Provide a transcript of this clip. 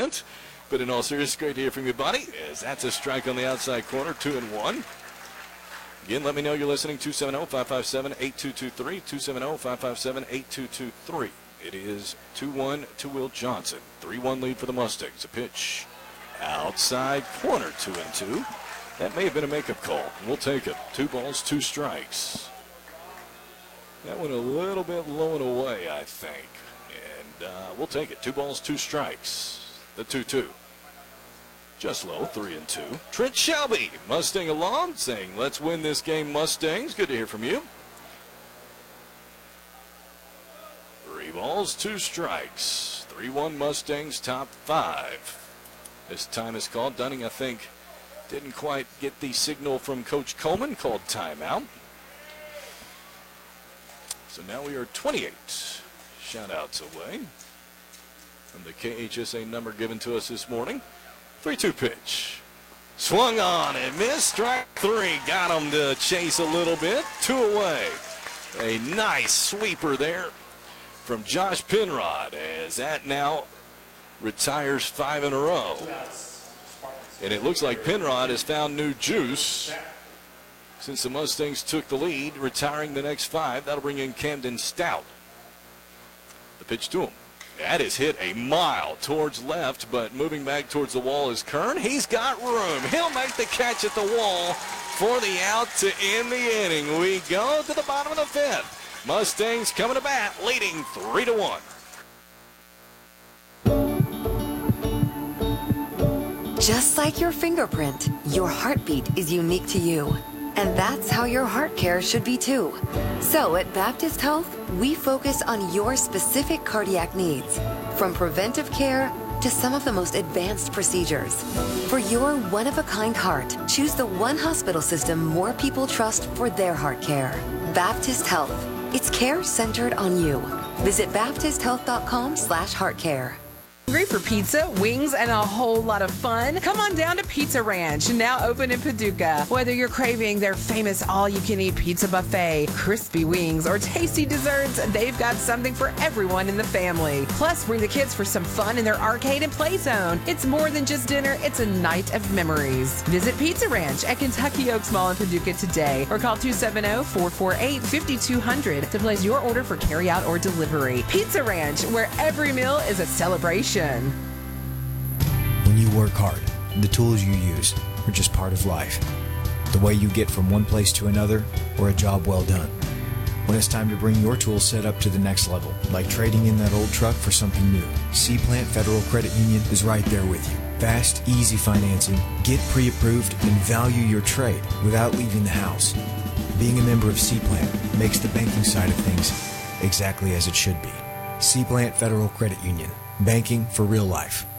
comment. But in all seriousness, great to hear from you, buddy, as that's a strike on the outside corner, 2-1. Again, let me know you're listening, 270-557-8223, 270-557-8223. It is 2-1 to Will Johnson. 3-1 lead for the Mustangs. A pitch outside corner, 2-2. That may have been a makeup call. We'll take it. 2 balls, 2 strikes. That went a little bit low and away, I think. And we'll take it. 2 balls, 2 strikes. The 2-2. Just low, 3-2. Trent Shelby, Mustang alum, saying, let's win this game, Mustangs. Good to hear from you. 3 balls, 2 strikes. 3-1 Mustangs, top 5. This time is called. Dunning, I think, didn't quite get the signal from Coach Coleman, called timeout. So now we are 28 shout-outs away from the KHSA number given to us this morning. 3-2 pitch. Swung on and missed. Strike 3. Got him to chase a little bit. 2 away. A nice sweeper there from Josh Penrod, as that now retires 5 in a row. And it looks like Penrod has found new juice since the Mustangs took the lead, retiring the next 5. That'll bring in Camden Stout. The pitch to him. That is hit a mile towards left, but moving back towards the wall is Kern. He's got room. He'll make the catch at the wall for the out to end the inning. We go to the bottom of the 5th. Mustangs coming to bat, leading 3-1. Just like your fingerprint, your heartbeat is unique to you. And that's how your heart care should be too. So at Baptist Health, we focus on your specific cardiac needs, from preventive care to some of the most advanced procedures. For your one-of-a-kind heart, choose the one hospital system more people trust for their heart care. Baptist Health. It's care centered on you. Visit baptisthealth.com/heartcare. Hungry for pizza, wings, and a whole lot of fun? Come on down to Pizza Ranch, now open in Paducah. Whether you're craving their famous all-you-can-eat pizza buffet, crispy wings, or tasty desserts, they've got something for everyone in the family. Plus, bring the kids for some fun in their arcade and play zone. It's more than just dinner, it's a night of memories. Visit Pizza Ranch at Kentucky Oaks Mall in Paducah today, or call 270-448-5200 to place your order for carryout or delivery. Pizza Ranch, where every meal is a celebration. When you work hard, the tools you use are just part of life. The way you get from one place to another, or a job well done. When it's time to bring your tool set up to the next level, like trading in that old truck for something new, C-Plant Federal Credit Union is right there with you. Fast, easy financing, get pre-approved, and value your trade without leaving the house. Being a member of C-Plant makes the banking side of things exactly as it should be. C-Plant Federal Credit Union. Banking for real life.